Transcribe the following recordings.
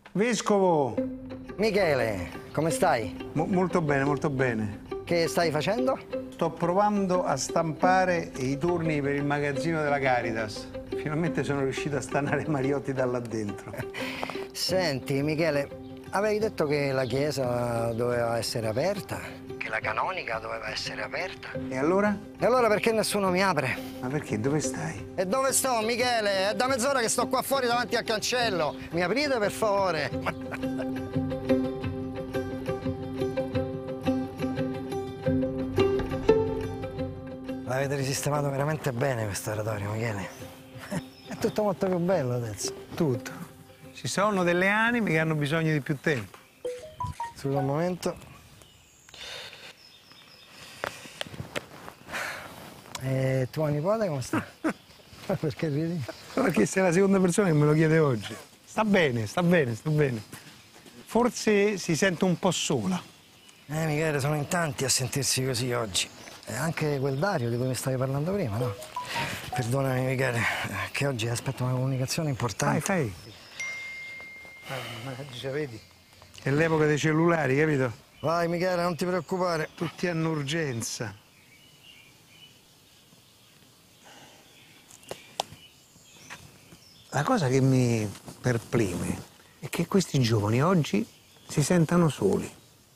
Vescovo! Michele, come stai? Molto bene, molto bene. Che stai facendo? Sto provando a stampare i turni per il magazzino della Caritas. Finalmente sono riuscito a stanare Mariotti da là dentro. Senti, Michele, avevi detto che la chiesa doveva essere aperta? Che la canonica doveva essere aperta? E allora? E allora perché nessuno mi apre? Ma perché? Dove stai? E dove sto, Michele? È da mezz'ora che sto qua fuori davanti al cancello. Mi aprite, per favore? L'avete risistemato veramente bene questo oratorio, Michele. È tutto molto più bello adesso. Tutto. Ci sono delle anime che hanno bisogno di più tempo. Scusa un momento. E tua nipote come sta? Perché ridi? Perché sei la seconda persona che me lo chiede oggi. Sta bene, sta bene, sta bene. Forse si sente un po' sola. Michele, sono in tanti a sentirsi così oggi. E anche quel Dario di cui mi stavi parlando prima, no? Perdonami, Michele, che oggi aspetto una comunicazione importante. Fai. Già vedi? È l'epoca dei cellulari, capito? Vai, Michele, non ti preoccupare. Tutti hanno urgenza. La cosa che mi perplime è che questi giovani oggi si sentano soli.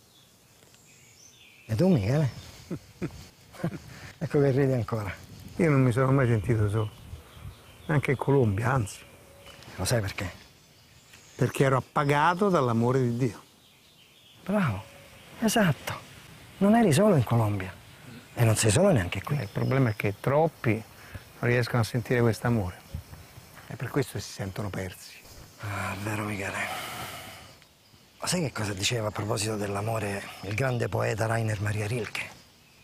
E tu, Michele? Ecco che ridi ancora. Io non mi sono mai sentito solo, anche in Colombia, anzi. Lo sai perché? Perché ero appagato dall'amore di Dio. Bravo, esatto. Non eri solo in Colombia e non sei solo neanche qui. Il problema è che troppi non riescono a sentire quest'amore. E per questo si sentono persi. Ah, vero, Michele. Ma sai che cosa diceva a proposito dell'amore il grande poeta Rainer Maria Rilke?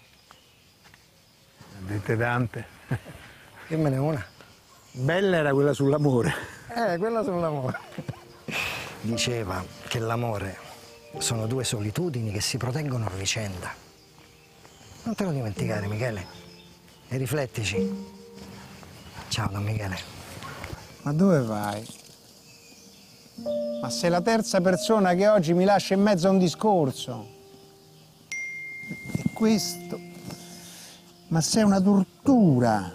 Dite Dante. Dimmene una. Bella era quella sull'amore. Quella sull'amore. Diceva che l'amore sono due solitudini che si proteggono a vicenda. Non te lo dimenticare, Michele. E riflettici. Ciao, Don Michele. Ma dove vai? Ma sei la terza persona che oggi mi lascia in mezzo a un discorso. E questo... Ma sei una tortura.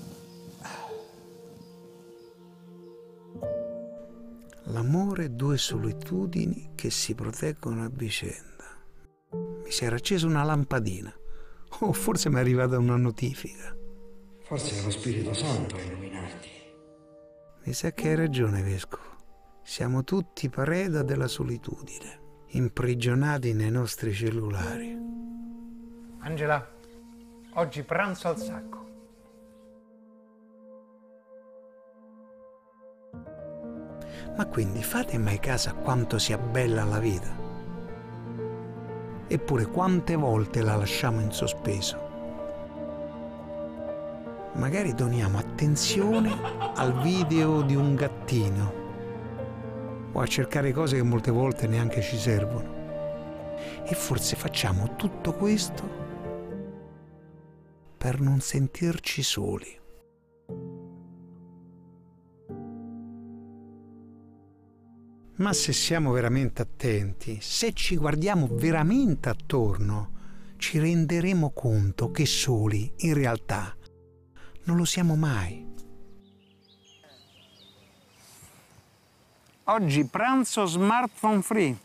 L'amore è due solitudini che si proteggono a vicenda. Mi si era accesa una lampadina. O forse mi è arrivata una notifica. Forse è lo Spirito Santo a illuminarti. Mi sa che hai ragione, Vescovo. Siamo tutti preda della solitudine, imprigionati nei nostri cellulari. Angela, oggi pranzo al sacco. Ma quindi fate mai caso a quanto sia bella la vita? Eppure quante volte la lasciamo in sospeso? Magari doniamo attenzione al video di un gattino o a cercare cose che molte volte neanche ci servono. E forse facciamo tutto questo per non sentirci soli. Ma se siamo veramente attenti, se ci guardiamo veramente attorno, ci renderemo conto che soli, in realtà, non lo siamo mai. Oggi pranzo smartphone free.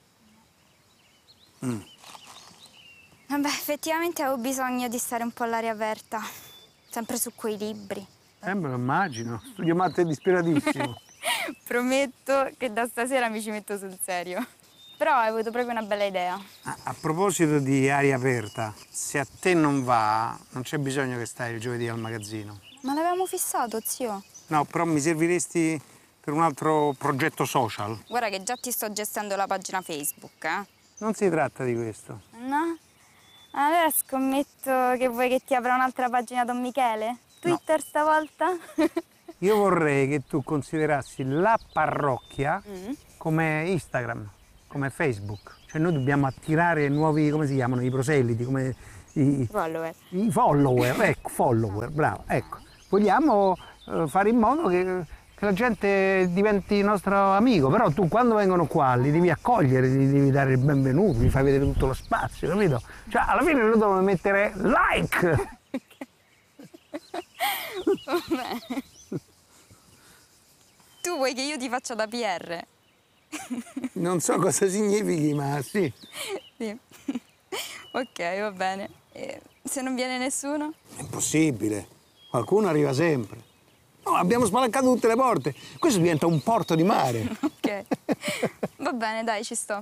Vabbè, effettivamente avevo bisogno di stare un po' all'aria aperta, sempre su quei libri. Me lo immagino, studio matte disperatissimo. Prometto che da stasera mi ci metto sul serio. Però hai avuto proprio una bella idea. A proposito di aria aperta, se a te non va, non c'è bisogno che stai il giovedì al magazzino. Ma l'avevamo fissato, zio. No, però mi serviresti per un altro progetto social. Guarda che già ti sto gestendo la pagina Facebook, eh? Non si tratta di questo. No? Allora scommetto che vuoi che ti apra un'altra pagina Don Michele? Twitter stavolta? Io vorrei che tu considerassi la parrocchia come Instagram, come Facebook. Cioè noi dobbiamo attirare nuovi, come si chiamano, i proselliti, come Follower. i follower, ecco, follower, bravo, ecco. Vogliamo fare in modo che che la gente diventi nostro amico, però tu quando vengono qua li devi accogliere, gli devi dare il benvenuto, gli fai vedere tutto lo spazio, capito? Cioè alla fine noi dobbiamo mettere like! Vabbè. Tu vuoi che io ti faccia da PR? Non so cosa significhi, ma sì. Sì. Ok, va bene. E se non viene nessuno? È impossibile, qualcuno arriva sempre. No, abbiamo spalancato tutte le porte, questo diventa un porto di mare. Ok. Va bene, dai, ci sto.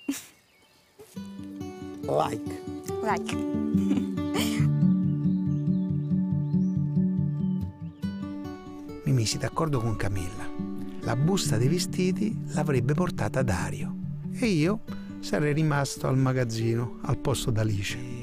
Like. Like. Mi misi d'accordo con Camilla. La busta dei vestiti l'avrebbe portata Dario e io sarei rimasto al magazzino al posto d'Alice.